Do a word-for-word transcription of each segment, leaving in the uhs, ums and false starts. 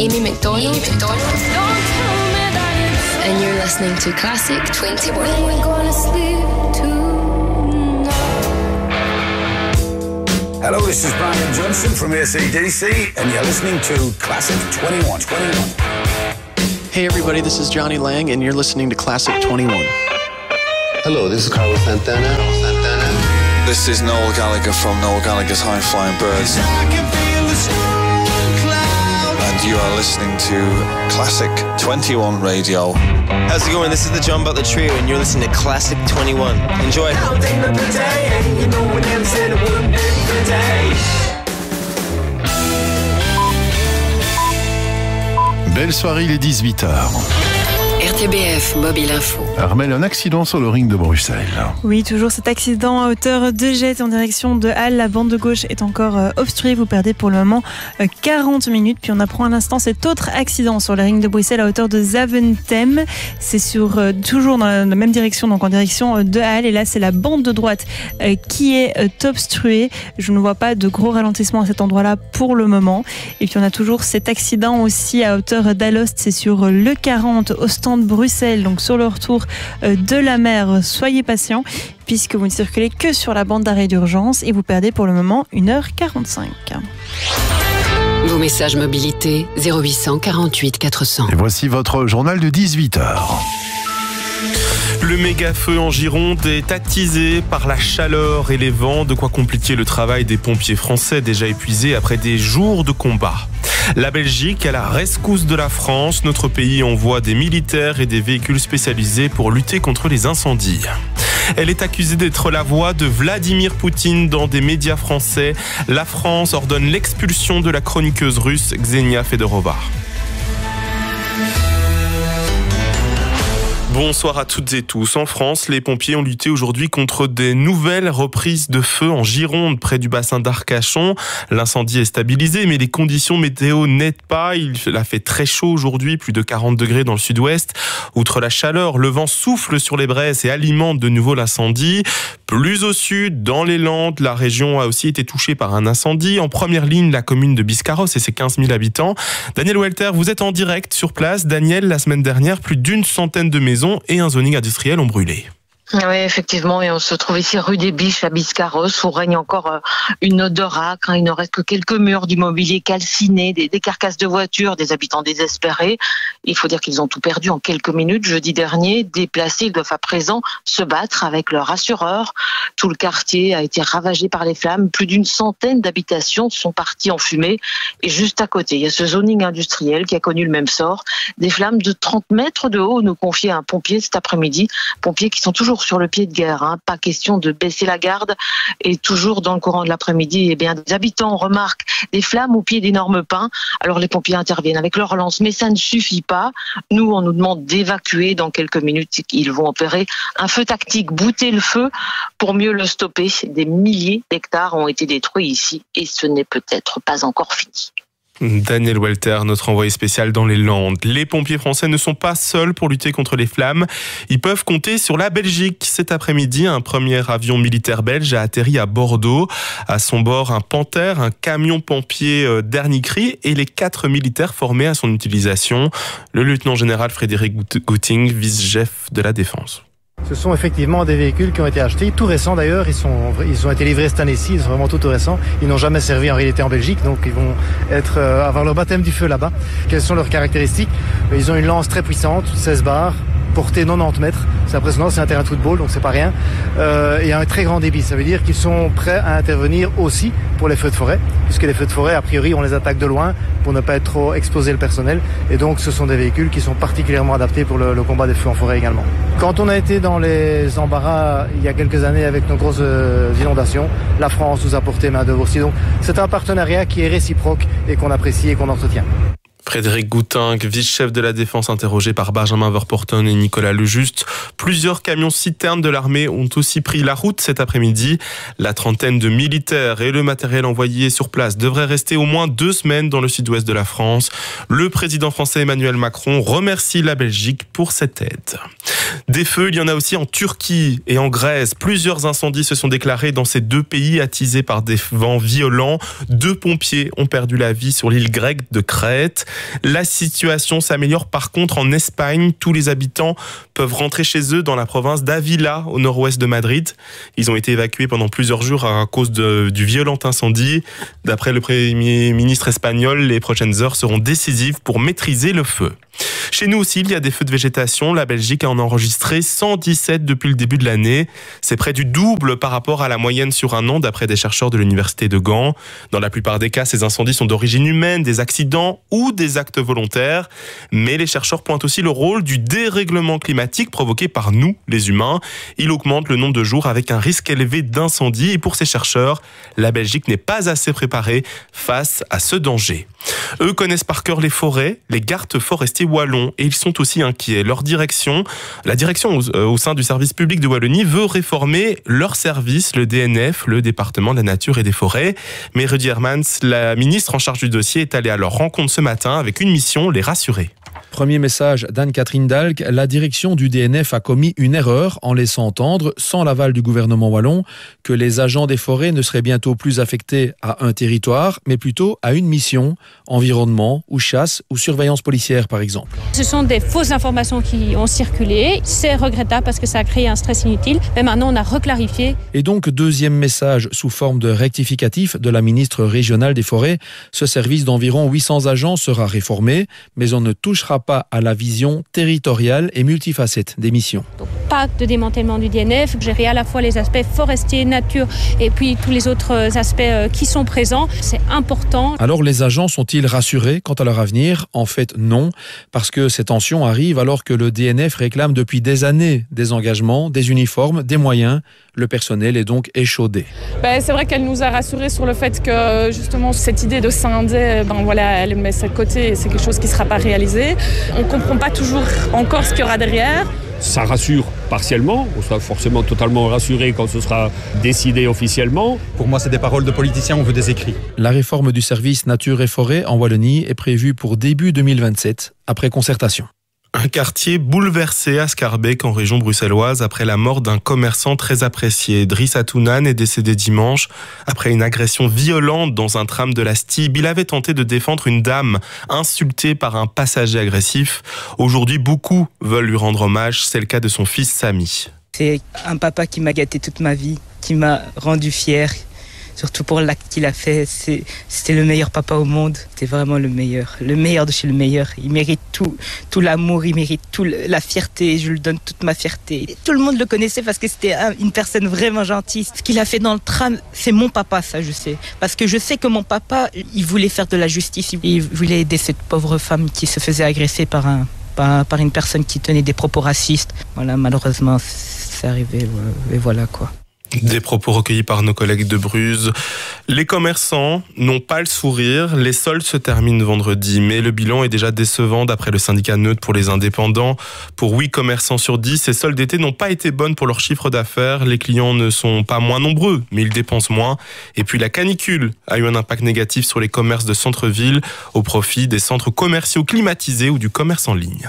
Amy Macdonald. Amy Macdonald. And you're listening to Classic twenty-one. Hello, this is Brian Johnson from A C D C, and you're listening to Classic twenty-one. twenty-one. Hey everybody, this is Johnny Lang, and you're listening to Classic twenty-one. Hello, this is Carlos Santana. Santana. This is Noel Gallagher from Noel Gallagher's High Flying Birds. And you are listening to Classic twenty-one Radio. How's it going? This is the John Butler Trio, and you're listening to Classic twenty-one. Enjoy. Belle soirée, il est dix-huit heures. R T B F Mobile Info. Armel, un accident sur le ring de Bruxelles. Oui, toujours cet accident à hauteur de Jet en direction de Halle. La bande de gauche est encore euh, obstruée. Vous perdez pour le moment euh, quarante minutes. Puis on apprend à l'instant cet autre accident sur le ring de Bruxelles à hauteur de Zaventem. C'est sur euh, toujours dans la, la même direction, donc en direction euh, de Halle. Et là, c'est la bande de droite euh, qui est euh, obstruée. Je ne vois pas de gros ralentissement à cet endroit-là pour le moment. Et puis on a toujours cet accident aussi à hauteur d'Alost. C'est sur euh, le quarante au stand de Bruxelles, donc sur le retour de la mer. Soyez patients puisque vous ne circulez que sur la bande d'arrêt d'urgence et vous perdez pour le moment une heure quarante-cinq. Vos messages mobilité zéro huit cent quarante-huit quatre cents. Et voici votre journal de dix-huit heures. Le méga-feu en Gironde est attisé par la chaleur et les vents, de quoi compliquer le travail des pompiers français déjà épuisés après des jours de combat. La Belgique à la rescousse de la France. Notre pays envoie des militaires et des véhicules spécialisés pour lutter contre les incendies. Elle est accusée d'être la voix de Vladimir Poutine dans des médias français. La France ordonne l'expulsion de la chroniqueuse russe Ksenia Fedorova. Bonsoir à toutes et tous. En France, les pompiers ont lutté aujourd'hui contre des nouvelles reprises de feu en Gironde, près du bassin d'Arcachon. L'incendie est stabilisé, mais les conditions météo n'aident pas. Il a fait très chaud aujourd'hui, plus de quarante degrés dans le sud-ouest. Outre la chaleur, le vent souffle sur les braises et alimente de nouveau l'incendie. Plus au sud, dans les Landes, la région a aussi été touchée par un incendie. En première ligne, la commune de Biscarrosse et ses quinze mille habitants. Daniel Welter, vous êtes en direct sur place. Daniel, la semaine dernière, plus d'une centaine de maisons et un zoning industriel ont brûlé. Oui, effectivement, et on se trouve ici rue des Biches à Biscarrosse où règne encore une odeur âcre. Il ne reste que quelques murs, du mobilier calciné, des, des carcasses de voitures, des habitants désespérés. Il faut dire qu'ils ont tout perdu en quelques minutes. Jeudi dernier, déplacés, ils doivent à présent se battre avec leur assureur. Tout le quartier a été ravagé par les flammes. Plus d'une centaine d'habitations sont parties en fumée. Et juste à côté, il y a ce zoning industriel qui a connu le même sort. Des flammes de trente mètres de haut, nous confiait un pompier cet après-midi. Pompiers qui sont toujours sur le pied de guerre, hein. Pas question de baisser la garde. Et toujours dans le courant de l'après-midi, eh bien, des habitants remarquent des flammes au pied d'énormes pins. Alors les pompiers interviennent avec leur lance, mais ça ne suffit pas. Nous, on nous demande d'évacuer dans quelques minutes. Ils vont opérer un feu tactique, bouter le feu pour mieux le stopper. Des milliers d'hectares ont été détruits ici et ce n'est peut-être pas encore fini. Daniel Welter, notre envoyé spécial dans les Landes. Les pompiers français ne sont pas seuls pour lutter contre les flammes. Ils peuvent compter sur la Belgique. Cet après-midi, un premier avion militaire belge a atterri à Bordeaux. À son bord, un Panther, un camion pompier dernier cri et les quatre militaires formés à son utilisation. Le lieutenant-général Frédéric Gouting, vice-chef de la Défense. Ce sont effectivement des véhicules qui ont été achetés, tout récents d'ailleurs, ils, sont, ils ont été livrés cette année-ci, ils sont vraiment tout, tout récents. Ils n'ont jamais servi en réalité en Belgique, donc ils vont être, euh, avoir leur baptême du feu là-bas. Quelles sont leurs caractéristiques? Ils ont une lance très puissante, seize barres, portée quatre-vingt-dix mètres, c'est impressionnant, c'est un terrain de football, donc c'est pas rien. Euh, et un très grand débit, ça veut dire qu'ils sont prêts à intervenir aussi pour les feux de forêt, puisque les feux de forêt, a priori, on les attaque de loin pour ne pas être trop exposer le personnel. Et donc ce sont des véhicules qui sont particulièrement adaptés pour le, le combat des feux en forêt également. Quand on a été dans les embarras il y a quelques années avec nos grosses inondations, la France nous a porté main d'œuvre aussi. Donc c'est un partenariat qui est réciproque et qu'on apprécie et qu'on entretient. Frédéric Gouting, vice-chef de la Défense, interrogé par Benjamin Verporten et Nicolas Lejuste. Plusieurs camions citernes de l'armée ont aussi pris la route cet après-midi. La trentaine de militaires et le matériel envoyé sur place devraient rester au moins deux semaines dans le sud-ouest de la France. Le président français Emmanuel Macron remercie la Belgique pour cette aide. Des feux, il y en a aussi en Turquie et en Grèce. Plusieurs incendies se sont déclarés dans ces deux pays attisés par des vents violents. Deux pompiers ont perdu la vie sur l'île grecque de Crète. La situation s'améliore par contre en Espagne. Tous les habitants peuvent rentrer chez eux dans la province d'Ávila, au nord-ouest de Madrid. Ils ont été évacués pendant plusieurs jours à cause de, du violent incendie. D'après le Premier ministre espagnol, les prochaines heures seront décisives pour maîtriser le feu. Chez nous aussi, il y a des feux de végétation. La Belgique en a enregistré cent dix-sept depuis le début de l'année. C'est près du double par rapport à la moyenne sur un an, d'après des chercheurs de l'université de Gand. Dans la plupart des cas, ces incendies sont d'origine humaine, des accidents ou des actes volontaires. Mais les chercheurs pointent aussi le rôle du dérèglement climatique provoqué par nous, les humains. Il augmente le nombre de jours avec un risque élevé d'incendie. Et pour ces chercheurs, la Belgique n'est pas assez préparée face à ce danger. Eux connaissent par cœur les forêts, les gardes forestiers wallons, et ils sont aussi inquiets. Leur direction, la direction au, au sein du service public de Wallonie veut réformer leur service, le D N F, le département de la nature et des forêts. Mais Rudy Hermans, la ministre en charge du dossier, est allée à leur rencontre ce matin avec une mission, les rassurer. Premier message d'Anne-Catherine Dalk, la direction du D N F a commis une erreur en laissant entendre, sans l'aval du gouvernement wallon, que les agents des forêts ne seraient bientôt plus affectés à un territoire, mais plutôt à une mission, environnement ou chasse ou surveillance policière par exemple. Ce sont des fausses informations qui ont circulé, c'est regrettable parce que ça a créé un stress inutile, mais maintenant on a reclarifié. Et donc deuxième message sous forme de rectificatif de la ministre régionale des forêts, ce service d'environ huit cents agents sera réformé, mais on ne touchera pas à la vision territoriale et multifacette des missions. Donc, pas de démantèlement du D N F, gérer à la fois les aspects forestiers, nature et puis tous les autres aspects qui sont présents, c'est important. Alors les agents sont-ils rassurés quant à leur avenir ? En fait non, parce que ces tensions arrivent alors que le D N F réclame depuis des années des engagements, des uniformes, des moyens. Le personnel est donc échaudé. Ben, c'est vrai qu'elle nous a rassurés sur le fait que justement cette idée de scinder, ben, voilà, elle met ça de côté et c'est quelque chose qui ne sera pas réalisé. On ne comprend pas toujours encore ce qu'il y aura derrière. Ça rassure partiellement, on sera forcément totalement rassuré quand ce sera décidé officiellement. Pour moi, c'est des paroles de politiciens, on veut des écrits. La réforme du service nature et forêt en Wallonie est prévue pour début deux mille vingt-sept, après concertation. Un quartier bouleversé à Schaerbeek en région bruxelloise après la mort d'un commerçant très apprécié. Driss Atounan est décédé dimanche après une agression violente dans un tram de la Stib. Il avait tenté de défendre une dame insultée par un passager agressif. Aujourd'hui, beaucoup veulent lui rendre hommage. C'est le cas de son fils Samy. C'est un papa qui m'a gâté toute ma vie, qui m'a rendu fier. Surtout pour l'acte qu'il a fait, c'est, c'était le meilleur papa au monde. C'était vraiment le meilleur, le meilleur de chez le meilleur. Il mérite tout, tout l'amour, il mérite toute la fierté. Je lui donne toute ma fierté. Et tout le monde le connaissait parce que c'était un, une personne vraiment gentille. Ce qu'il a fait dans le tram, c'est mon papa, ça je sais. Parce que je sais que mon papa, il voulait faire de la justice. Il voulait aider cette pauvre femme qui se faisait agresser par, un, par, par une personne qui tenait des propos racistes. Voilà, malheureusement, c'est arrivé. Et voilà quoi. Des propos recueillis par nos collègues de Bruges. Les commerçants n'ont pas le sourire. Les soldes se terminent vendredi, mais le bilan est déjà décevant d'après le syndicat neutre pour les indépendants. Pour huit commerçants sur dix, ces soldes d'été n'ont pas été bonnes pour leur chiffre d'affaires. Les clients ne sont pas moins nombreux, mais ils dépensent moins. Et puis la canicule a eu un impact négatif sur les commerces de centre-ville au profit des centres commerciaux climatisés ou du commerce en ligne.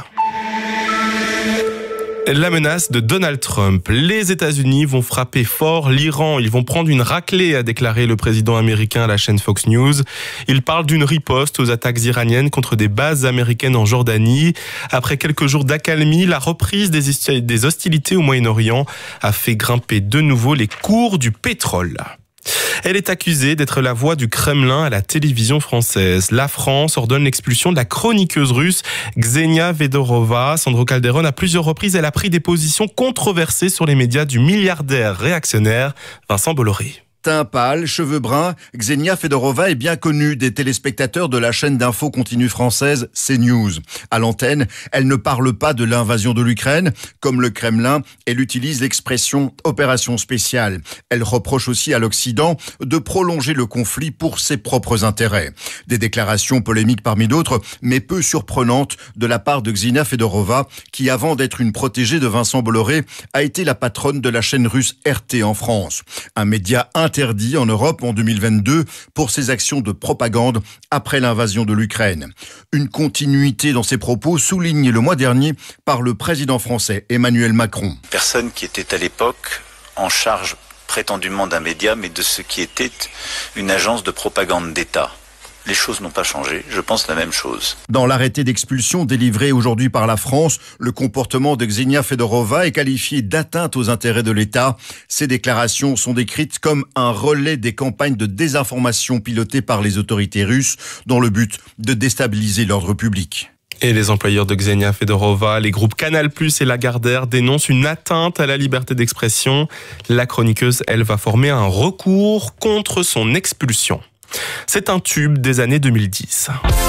La menace de Donald Trump. Les États-Unis vont frapper fort l'Iran. Ils vont prendre une raclée, a déclaré le président américain à la chaîne Fox News. Il parle d'une riposte aux attaques iraniennes contre des bases américaines en Jordanie. Après quelques jours d'accalmie, la reprise des hostilités au Moyen-Orient a fait grimper de nouveau les cours du pétrole. Elle est accusée d'être la voix du Kremlin à la télévision française. La France ordonne l'expulsion de la chroniqueuse russe Ksenia Fedorova. Sandro Calderon, à plusieurs reprises, elle a pris des positions controversées sur les médias du milliardaire réactionnaire Vincent Bolloré. Teint pâle, cheveux bruns, Ksenia Fedorova est bien connue des téléspectateurs de la chaîne d'info continue française CNews. À l'antenne, elle ne parle pas de l'invasion de l'Ukraine. Comme le Kremlin, elle utilise l'expression « opération spéciale ». Elle reproche aussi à l'Occident de prolonger le conflit pour ses propres intérêts. Des déclarations polémiques parmi d'autres, mais peu surprenantes de la part de Ksenia Fedorova, qui avant d'être une protégée de Vincent Bolloré, a été la patronne de la chaîne russe R T en France. Un média interdit en Europe en deux mille vingt-deux pour ses actions de propagande après l'invasion de l'Ukraine. Une continuité dans ses propos soulignée le mois dernier par le président français Emmanuel Macron. Personne qui était à l'époque en charge prétendument d'un média, mais de ce qui était une agence de propagande d'État. les choses n'ont pas changé. Je pense la même chose. Dans l'arrêté d'expulsion délivré aujourd'hui par la France, le comportement de Ksenia Fedorova est qualifié d'atteinte aux intérêts de l'État. Ces déclarations sont décrites comme un relais des campagnes de désinformation pilotées par les autorités russes dans le but de déstabiliser l'ordre public. Et les employeurs de Ksenia Fedorova, les groupes Canal plus et Lagardère dénoncent une atteinte à la liberté d'expression. La chroniqueuse, elle, va former un recours contre son expulsion. C'est un tube des années deux mille dix.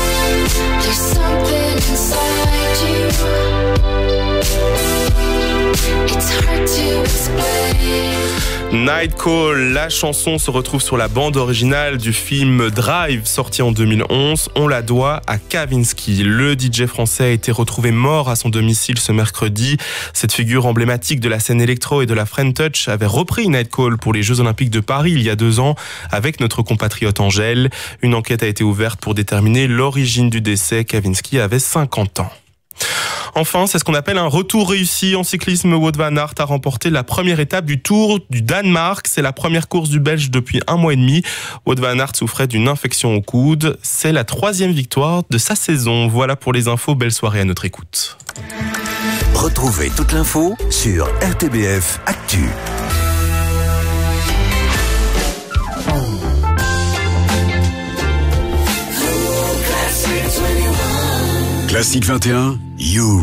Night Call, la chanson se retrouve sur la bande originale du film Drive, sorti en deux mille onze. On la doit à Kavinsky. Le D J français a été retrouvé mort à son domicile ce mercredi. Cette figure emblématique de la scène électro et de la French Touch avait repris Night Call pour les Jeux Olympiques de Paris il y a deux ans avec notre compatriote Angèle. Une enquête a été ouverte pour déterminer l'origine du décès. Kavinsky avait cinquante ans. Enfin, c'est ce qu'on appelle un retour réussi en cyclisme. Wout van Aert a remporté la première étape du Tour du Danemark. C'est la première course du Belge depuis un mois et demi. Wout van Aert souffrait d'une infection au coude. C'est la troisième victoire de sa saison. Voilà pour les infos. Belle soirée à notre écoute. Retrouvez toute l'info sur R T B F Actu. Classique vingt et un, You.